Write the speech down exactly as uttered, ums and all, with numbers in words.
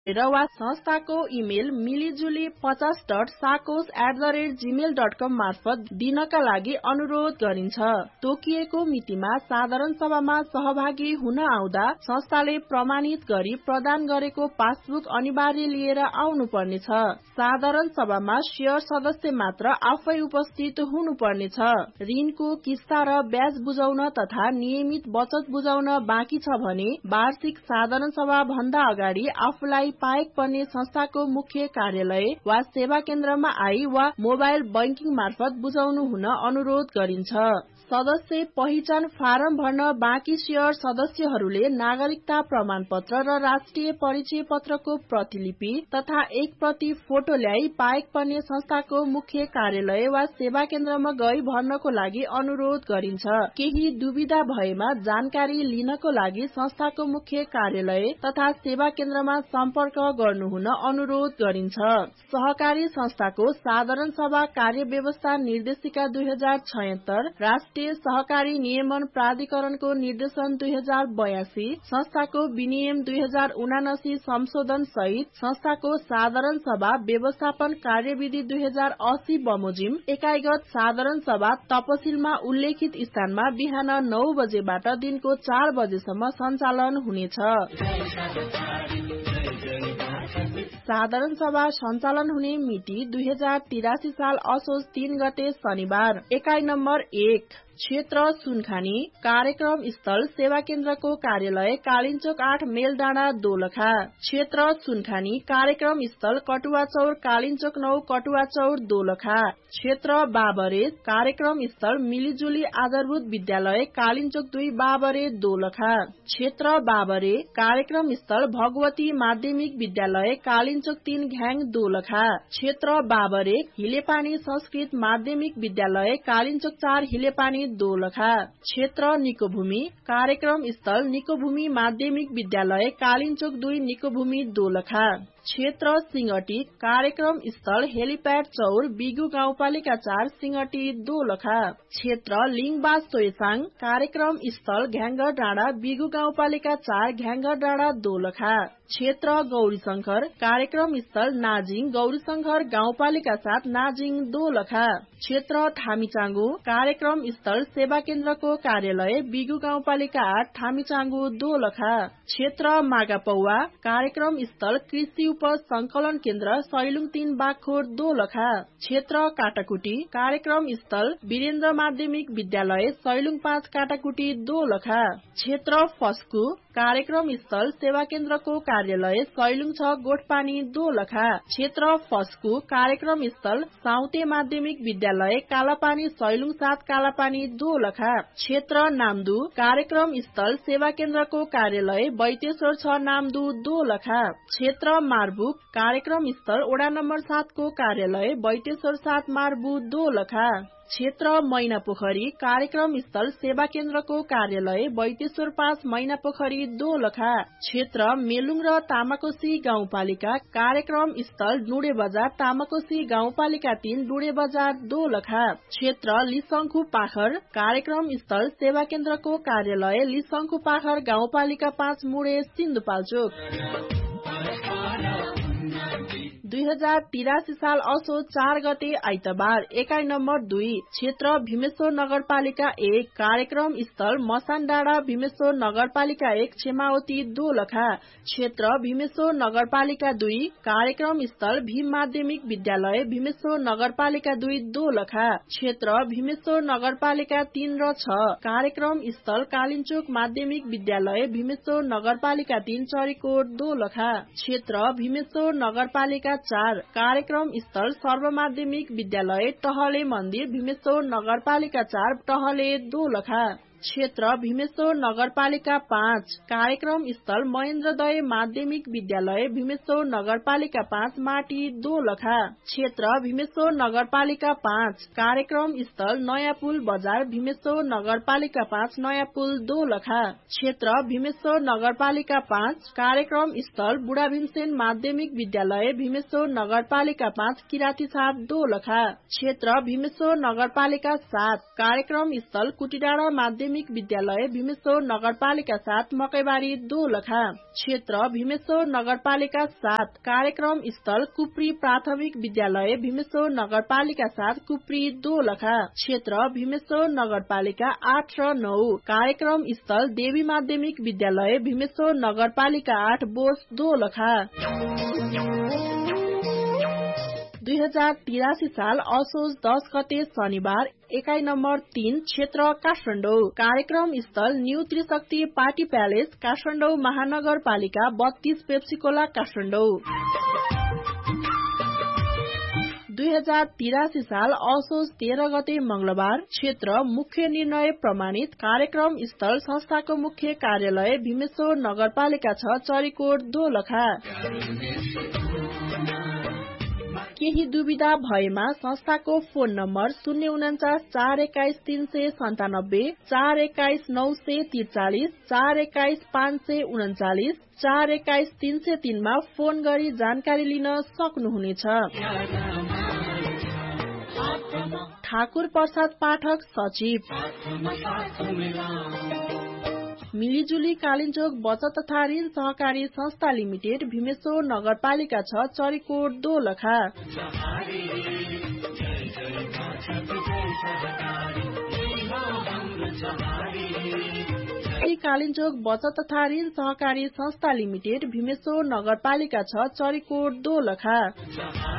र वा संस्थाको इमेल मिलिजुली पचास dot साकोस at the rate Gmail dot कम मार्फत दिनका लागि अनुरोध गरिन्छ। तोकिएको मितिमा साधारण सभामा सहभागी हुन आउँदा संस्थाले प्रमाणित गरी प्रदान गरेको पासबुक अनिवार्य लिएर आउनु पर्नेछ। साधारण सभामा शेयर सदस्य मात्र आफै उपस्थित हुनुपर्नेछ। ऋणको किस्ता र ब्याज बुझाउन तथा नियमित बचत बुझाउन बाँकी छ भने वार्षिक साधारण सभा भन्दा अगाडि आफूलाई पाएक पर्ने संस्थाको मुख्य कार्यालय वा सेवा केन्द्रमा आई वा मोबाइल बैंकिङ मार्फत बुझाउनु हुन अनुरोध गरिन्छ। सदस्य पहिचान फारम भर्न बाँकी शेयर सदस्यहरूले नागरिकता प्रमाण पत्र र राष्ट्रिय परिचय पत्रको प्रतिलिपि तथा एक प्रति फोटो ल्याई पाएक पर्ने संस्थाको मुख्य कार्यालय वा सेवा केन्द्रमा गई भर्नको लागि अनुरोध गरिन्छ। केही दुविधा भएमा जानकारी लिनको लागि संस्थाको मुख्य कार्यालय तथा सेवा केन्द्रमा सम्पर्क गर्नुहुन अनुरोध गरिन्छ। सहकारी संस्थाको साधारण सभा कार्य व्यवस्था निर्देशिका दुई हजार छयत्तर, राष्ट्रिय सहकारी नियमन प्राधिकरणको निर्देशन दुई हजार बयासी, संस्थाको विनियम दुई हजार उनासी संशोधन सहित संस्थाको साधारण सभा व्यवस्थापन कार्यविधि दुई हजार अस्सी बमोजिम एकाइगत साधारण सभा तपसिलमा उल्लेखित स्थानमा बिहान नौ बजेबाट दिनको चार बजेसम्म सञ्चालन हुनेछ। साधारण सभा सञ्चालन हुने मिति दुई हजार तिरासी साल असोज तीन गते शनिबार। एकाइ नम्बर एक क्षेत्र सुनखानी, कार्यक्रम स्थल सेवा केन्द्रको कार्यालय कालिन्चोक आठ मेलडाँडा दोलखा। क्षेत्र सुनखानी, कार्यक्रम स्थल कटुवा चौर कालिन्चोक नौ कटुवा चौर दोलखा। क्षेत्र बाबरे, कार्यक्रम स्थल मिलिजुली आधारभूत विद्यालय कालिन्चोक दुई बाबरे दोलखा। क्षेत्र बाबरे, कार्यक्रम स्थल भगवती माध्यमिक विद्यालय कालिन्चोक तीन घ्याङ दोलखा। क्षेत्र बाबरे, हिलेपानी संस्कृत माध्यमिक विद्यालय कालिन्चोक चार हिलेपानी दोलखा। क्षेत्र निकोभूमि, कार्यक्रम स्थल निकोभूमि माध्यमिक विद्यालय कालिन्चोक दुई निकोभूमि दोलखा। क्षेत्र सिंगटी, कार्यक्रम स्थल हेलिप्याड चौर बिगु गाउँपालिका चार सिंगटी दोलखा। क्षेत्र लिङबास तोयसाङ, कार्यक्रम स्थल घ्याङ्गर डाँडा बिगु गाउँपालिका चार घ्याङ्गर डाँडा दोलखा। क्षेत्र गौरीशंकर, कार्यक्रम स्थल नाजिङ गौरीशंकर गाउँपालिका सात नाजिङ दोलखा। क्षेत्र थामीचाङ्गु, कार्यक्रम स्थल सेवा केन्द्रको कार्यालय बिगु गाउँपालिका आठ थामीचाङ्गु दोलखा। क्षेत्र मागापौवा, कार्यक्रम स्थल कृषि उपज संकलन केन्द्र सैलुङ तीन बागखोर दोलखा। क्षेत्र काटाकुटी, कार्यक्रम स्थल वीरेन्द्र माध्यमिक विद्यालय सैलुङ पाँच काटाकुटी दोलखा। क्षेत्र फस्कु, कार्यक्रम स्थल सेवा केन्द्रको कार्यालय सैलुङ छ गोठपानी दोलखा। क्षेत्र फस्कु, कार्यक्रम स्थल साउते माध्यमिक विद्यालय कालापानी सैलुङ सात कालापानी दोलखा। क्षेत्र नामदु, कार्यक्रम स्थल सेवा केन्द्रको कार्यालय बैतेश्वर छ नामदु दोलखा। क्षेत्र मार्बुक, कार्यक्रम स्थल वडा नम्बर सात को कार्यालय बैतेश्वर सात मार्बु दोलखा। क्षेत्र मैनापोखरी, कार्यक्रम स्थल सेवा केन्द्रको कार्यालय बैतेश्वर पाँच मैनापोखरी दोलखा। क्षेत्र मेलुङ र तामाकोसी गाउँपालिका, कार्यक्रम स्थल डुडे बजार तामाकोसी गाउँपालिका तीन डुडे बजार दोलखा। क्षेत्र लिसंखु पाखर, कार्यक्रम स्थल सेवा केन्द्रको कार्यालय लिसंखु पाखर गाउँपालिका पाँच मुडे सिन्धुपाल्चोक। दुई हजार तिरासी साल असोज चार गते आइतबार। एकाइ नम्बर दुई क्षेत्र भीमेश्वर नगरपालिका एक, कार्यक्रम स्थल मसान डाँडा भीमेश्वर नगरपालिका एक क्षेमावती दोलखा। क्षेत्र भीमेश्वर नगरपालिका दुई, कार्यक्रम स्थल भीम माध्यमिक विद्यालय भीमेश्वर नगरपालिका दुई दोलखा। क्षेत्र भीमेश्वर नगरपालिका तीन र छ, कार्यक्रम स्थल कालिन्चोक माध्यमिक विद्यालय भीमेश्वर नगरपालिका तीन चरीकोट दोलखा। क्षेत्र भीमेश्वर नगरपालिका चार, कार्यक्रम स्थल सर्वमाध्यमिक विद्यालय टहले मन्दिर भीमेश्वर नगरपालिका चार टहले दोलखा। क्षेत्र भीमेश्वर नगरपालिका पाँच, कार्यक्रम स्थल महेन्द्रदय माध्यमिक विद्यालय भीमेश्वर नगरपालिका पाँच माटी दोलखा। क्षेत्र भीमेश्वर नगरपालिका पाँच, कार्यक्रम स्थल नयाँ पुल बजार भीमेश्वर नगरपालिका पाँच नयाँ पुल दोलखा। क्षेत्र भीमेश्वर नगरपालिका पाँच, कार्यक्रम स्थल बुढा भीमसेन माध्यमिक विद्यालय भीमेश्वर नगरपालिका पाँच किराती छाप दोलखा। क्षेत्र भीमेश्वर नगरपालिका सात, कार्यक्रम स्थल कुटिडाँडा माध्यमिक माध्यमिक विद्यालय भीमेश्वर नगरपालिका साथ मकैबारी दोलखा। क्षेत्र भीमेश्वर नगरपालिका सात। कार्यक्रम स्थल कुप्री प्राथमिक विद्यालय भीमेश्वर नगरपालिका साथ कुप्री दोलखा। क्षेत्र भीमेश्वर नगरपालिका आठ र नौ। कार्यक्रम स्थल देवी माध्यमिक विद्यालय भीमेश्वर नगरपालिका आठ बोस दोलखा। दुई हजार तिरासी साल असोज दस गते शनिबार एकाइ नम्बर तीन क्षेत्र काठमाडौँ। कार्यक्रम स्थल न्यू त्रिशक्ति पार्टी प्यालेस काठमाडौँ महानगरपालिका बत्तीस पेप्सीकोला काठमाडौँ। दुई हजार तिरासी साल असोज तेह्र गते मंगलबार क्षेत्र मुख्य निर्णय प्रमाणित। कार्यक्रम स्थल संस्थाको मुख्य कार्यालय भीमेश्वर नगरपालिका छ चरीकोट दोलखा। केही दुविधा भएमा संस्थाको फोन नम्बर शून्य उन्चास चार एक्काइस तीन सय सन्तानब्बे चार एक्काइस नौ सय त्रिचालिस चार एक्काइस पाँच सय उन्चालिस चार एक्काइस तीन सय तीनमा फोन गरी जानकारी लिन सक्नुहुनेछ। ठाकुर प्रसाद पाठक सचिव। मिलिजुली कालिन्चोक बचत तथा ऋण सहकारी संस्था लिमिटेड भीमेश्वर नगरपालिका छ चरीकोट दोलखा। कालिन्चोक बचत तथा ऋण सहकारी संस्था लिमिटेड भीमेश्वर नगरपालिका छ चरीकोट दोलखा।